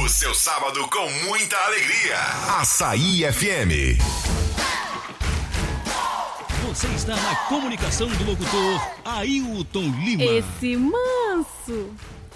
O seu sábado com muita alegria. Açaí FM. Você está na comunicação do locutor Ailton Lima. Esse manso.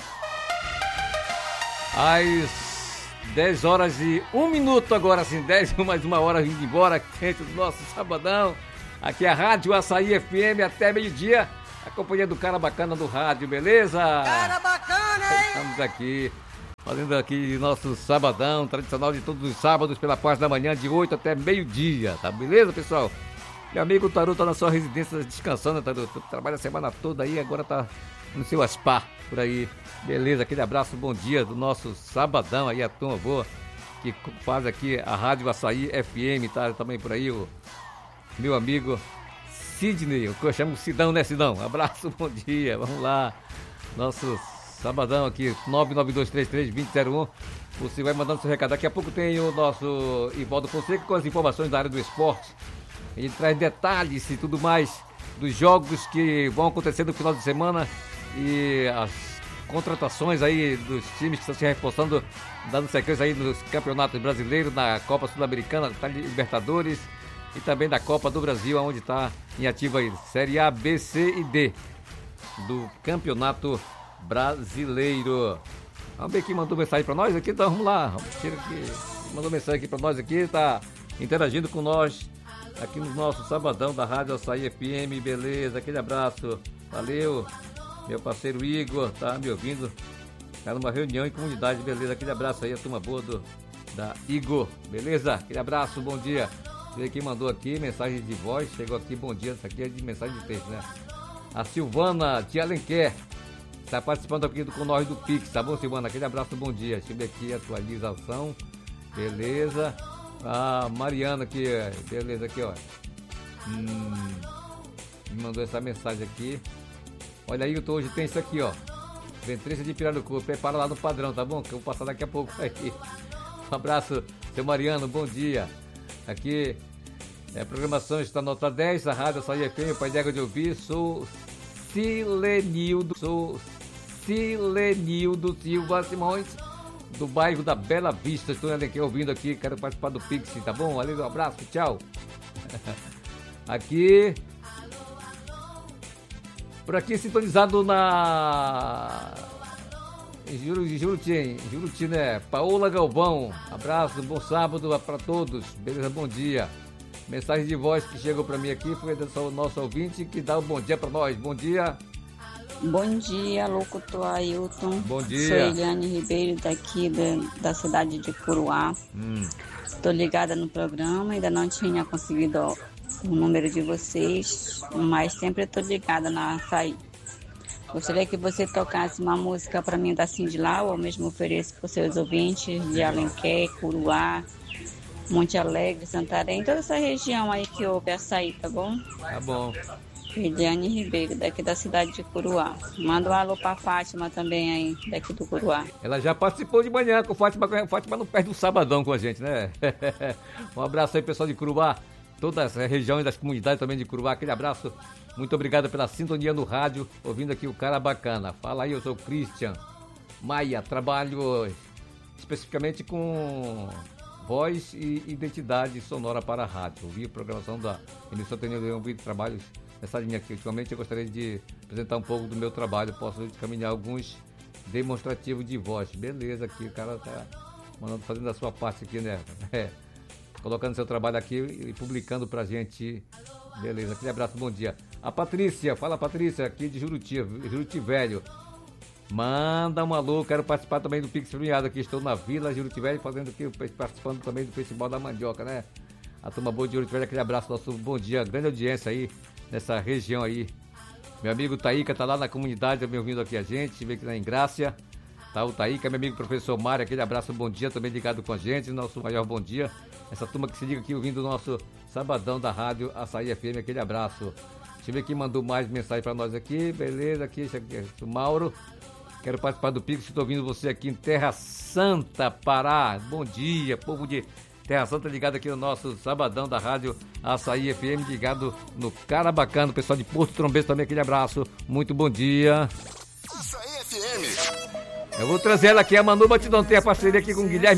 Às 10 horas e 1 minuto agora, assim, 10 mais uma hora indo embora, dentro do nosso sabadão. Aqui é a Rádio Açaí FM até meio-dia. A companhia do cara bacana do rádio, beleza? Cara bacana, hein? Estamos aqui, fazendo aqui nosso sabadão, tradicional de todos os sábados, pela parte da manhã, de 8 até meio-dia, tá beleza, pessoal? Meu amigo Taru tá na sua residência descansando, Taru. Trabalha a semana toda aí, agora tá no seu spa por aí. Beleza, aquele abraço, bom dia do nosso sabadão aí, a turma boa que faz aqui a Rádio Açaí FM, tá também por aí o meu amigo Sidney, que eu chamo Sidão, né, Sidão? Abraço, bom dia, vamos lá. Nosso sabadão aqui, 992332001. Você vai mandando seu recado. Daqui a pouco tem o nosso Ivaldo Fonseca com as informações da área do esporte. Ele traz detalhes e tudo mais dos jogos que vão acontecer no final de semana e as contratações aí dos times que estão se reforçando, dando sequência aí nos campeonatos brasileiros, na Copa Sul-Americana, da Libertadores e também da Copa do Brasil, onde está em ativo aí, Série A, B, C e D do Campeonato Brasileiro. Vamos ver quem mandou mensagem para nós aqui, então vamos lá. Tira aqui, mandou mensagem aqui para nós aqui, tá interagindo com nós aqui no nosso sabadão da Rádio Açaí FM, beleza, aquele abraço, valeu, meu parceiro Igor, tá me ouvindo, tá numa reunião em comunidade, beleza, aquele abraço aí, a turma boa da Igor, beleza, aquele abraço, bom dia. Quem mandou aqui, mensagem de voz, chegou aqui, bom dia, isso aqui é de mensagem de texto, né? A Silvana de Alenquer, está participando aqui com nós do Pix, tá bom, Silvana? Aquele abraço, bom dia, deixa eu ver aqui a atualização, beleza. A Mariana aqui, beleza, aqui, ó. Me mandou essa mensagem aqui. Olha aí, hoje tem isso aqui, ó. Ventrícia de Pirarucu, prepara lá no padrão, tá bom? Que eu vou passar daqui a pouco aí. Um abraço, seu Mariano, bom dia. Aqui, a programação está nota 10, a Rádio Açaí FM, o pai d'égua de ouvir, sou Silenildo Silva Simões, do bairro da Bela Vista. Estou aqui ouvindo aqui, quero participar do Pix, tá bom? Valeu, um abraço, tchau. Aqui, por aqui sintonizado na Juruti, né? Paola Galvão, abraço, bom sábado para todos, beleza, bom dia. Mensagem de voz que chegou para mim aqui foi do nosso ouvinte que dá um bom dia para nós, bom dia. Bom dia, locutor Ailton. Bom dia. Sou Eliane Ribeiro, daqui da cidade de Curuá. Estou ligada no programa, ainda não tinha conseguido o número de vocês, mas sempre estou ligada na Açaí. Gostaria que você tocasse uma música para mim da Cindy Lau, ou mesmo ofereço para os seus ouvintes de Alenquer, Curuá, Monte Alegre, Santarém, toda essa região aí que ouve Açaí, tá bom? Tá bom. Eliane Ribeiro, daqui da cidade de Curuá. Manda um alô pra Fátima também aí, daqui do Curuá. Ela já participou de manhã com Fátima não perde um sabadão com a gente, né? Um abraço aí, pessoal de Curuá, toda essa região e das comunidades também de Curuá, aquele abraço. Muito obrigado pela sintonia no rádio, ouvindo aqui o cara bacana. Fala aí, eu sou o Christian Maia, trabalho especificamente com voz e identidade sonora para a rádio. Ouvi a programação da emissora, tenho ouvido trabalhos nessa linha aqui. Ultimamente eu gostaria de apresentar um pouco do meu trabalho, posso caminhar alguns demonstrativos de voz. Beleza, aqui o cara tá mandando, fazendo a sua parte aqui, né? Colocando seu trabalho aqui e publicando pra gente. Beleza, aquele abraço, bom dia. A Patrícia, fala Patrícia, aqui de Juruti Velho. Manda um alô, quero participar também do Pix Premiado aqui, estou na Vila Juruti Velho, participando também do Festival da Mandioca, né? A turma boa de Juruti Velho, aquele abraço, nosso bom dia, grande audiência aí, nessa região aí. Meu amigo Taíca tá lá na comunidade, me ouvindo aqui a gente, vê que tá em Grácia. Tá o Taíca, meu amigo professor Mário, aquele abraço, bom dia, também ligado com a gente, nosso maior bom dia. Essa turma que se liga aqui ouvindo o nosso sabadão da Rádio Açaí FM, aquele abraço. Deixa eu ver quem mandou mais mensagem pra nós aqui, beleza, aqui, o Mauro. Quero participar do Pix, estou ouvindo você aqui em Terra Santa, Pará. Bom dia, povo de Terra Santa, ligado aqui no nosso sabadão da Rádio Açaí FM, ligado no cara bacana, o pessoal de Porto Trombetas também, aquele abraço, muito bom dia. Açaí FM. Eu vou trazer ela aqui, a Manu Batidão tem a parceria aqui com o Guilherme